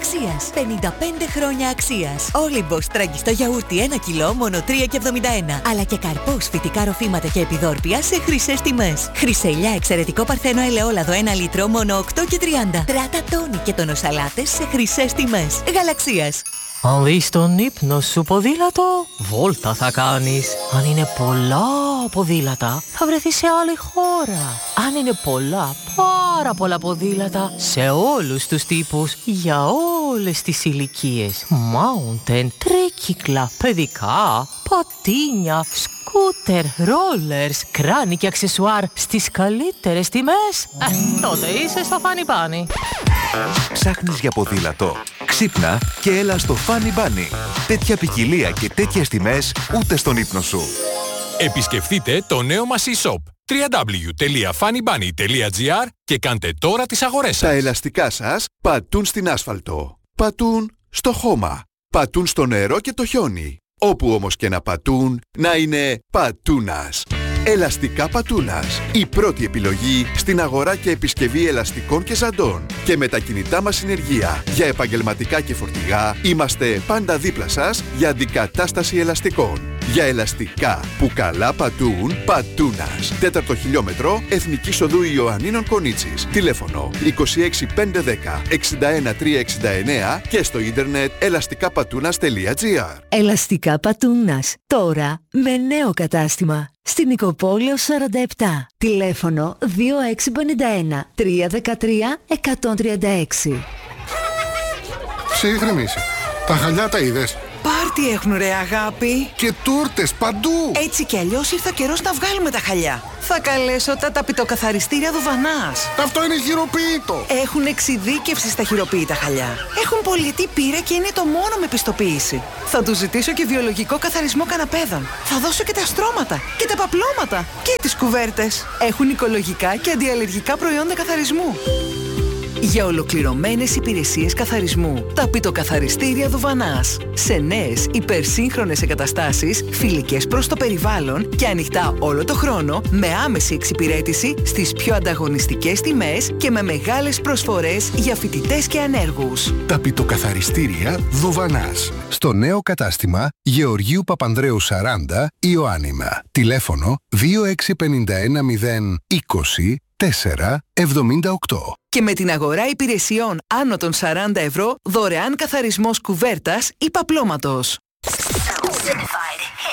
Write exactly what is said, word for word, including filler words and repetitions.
Γαλαξίας. πενήντα πέντε χρόνια αξίας. Όλυμπος τραγιστό γιαούρτι ένα κιλό μόνο τρία και εβδομήντα ένα. Αλλά και καρπός, φυτικά ροφήματα και επιδόρπια σε χρυσές τιμές. Χρυσελιά εξαιρετικό παρθένο ελαιόλαδο ένα λίτρο μόνο οκτώ και τριάντα. Τράτα τόνι και τονοσαλάτες σε χρυσές τιμές. Γαλαξίας. Αν δεις τον ύπνο σου ποδήλατο, βόλτα θα κάνεις. Αν είναι πολλά ποδήλατα, θα βρεθείς σε άλλη χώρα. Αν είναι πολλά, πάρα πολλά ποδήλατα, σε όλους τους τύπους, για όλες τις ηλικίες. Mountain, τρίκυκλα, παιδικά, πατίνια, σκούτερ, ρόλερς, κράνη και αξεσουάρ στις καλύτερες τιμές. Ε, τότε είσαι στο Funny Bunny. Ψάχνεις για ποδήλατο? Ξύπνα και έλα στο Funny Bunny. Τέτοια ποικιλία και τέτοιες τιμές ούτε στον ύπνο σου. Επισκεφτείτε το νέο μας e-shop double-u double-u double-u τελεία funny bunny τελεία gr και κάντε τώρα τις αγορές σας. Τα ελαστικά σας πατούν στην άσφαλτο, πατούν στο χώμα, πατούν στο νερό και το χιόνι. Όπου όμως και να πατούν, να είναι πατούνας. Ελαστικά Πατούνας. Η πρώτη επιλογή στην αγορά και επισκευή ελαστικών και ζαντών. Και με τα κινητά μας συνεργεία για επαγγελματικά και φορτηγά, είμαστε πάντα δίπλα σας για αντικατάσταση ελαστικών. Για ελαστικά που καλά πατούν, Πατούνας. Τέταρτο χιλιόμετρο, Εθνικής Οδού Ιωαννίνων Κονίτσης. Τηλέφωνο είκοσι έξι πεντακόσια δέκα εξήντα ένα τριακόσια εξήντα εννέα και στο ίντερνετ ελαστικαπατούνας τελεία gr. Ελαστικά Πατούνας. Τώρα με νέο κατάστημα. Στην Νικοπόλεως σαράντα επτά. Τηλέφωνο δύο έξι πέντε ένα τριακόσια δεκατρία εκατόν τριάντα έξι. Ψύχρεμης. Τα χαλιά τα είδες? Πάρτι έχουν ρε αγάπη. Και τούρτες παντού. Έτσι κι αλλιώς ήρθε ο καιρός να βγάλουμε τα χαλιά. Θα καλέσω τα ταπητοκαθαριστήρια Δουβανάς. Αυτό είναι χειροποίητο. Έχουν εξειδίκευση στα χειροποίητα χαλιά. Έχουν πολυετή πείρα και είναι το μόνο με πιστοποίηση. Θα τους ζητήσω και βιολογικό καθαρισμό καναπέδων. Θα δώσω και τα στρώματα και τα παπλώματα και τις κουβέρτες. Έχουν οικολογικά και αντιαλλεργικά προϊόντα καθαρισμού. Για ολοκληρωμένες υπηρεσίες καθαρισμού, ταπητοκαθαριστήρια Δουβανάς. Σε νέες υπερσύγχρονες εγκαταστάσεις, φιλικές προς το περιβάλλον και ανοιχτά όλο το χρόνο, με άμεση εξυπηρέτηση στις πιο ανταγωνιστικές τιμές και με μεγάλες προσφορές για φοιτητές και ανέργους. Ταπητοκαθαριστήρια Δουβανάς. Στο νέο κατάστημα Γεωργίου Παπανδρέου σαράντα, Ιωάννινα. Τηλέφωνο δύο έξι πέντε ένα μηδέν είκοσι τέσσερα εβδομήντα οκτώ. Και με την αγορά υπηρεσιών άνω των σαράντα ευρώ, δωρεάν καθαρισμός κουβέρτας ή παπλώματος. Certified